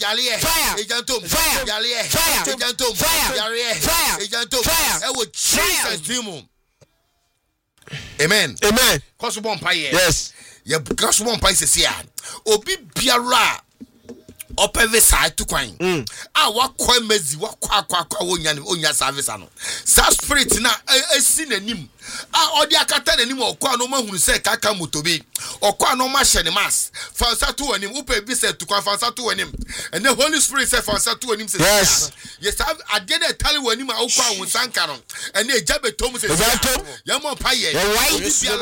Yalie, Ejantum, fire, Yalie, fire, Ejantum, fire, Yalie, fire, Ejantum, fire, Jesus demon. Amen. Amen. Cause one pie. Yes. Yeah, because one pie says here. Obi biara. Opeve side to coin. What coin mezi, what qua onya service ano. Sa spirit na a sin anim. Odi akata anim o kwa no mahunu se kaka motobi. O kwa no ma hye ne mas. Fansa to anim, upe bi se to kwa fansa to anim. And the Holy Spirit say fansa to anim say. Yes. Yes, I did a tell you anim a kwa won sanka no. And e jabe tom say. Ya mo paye.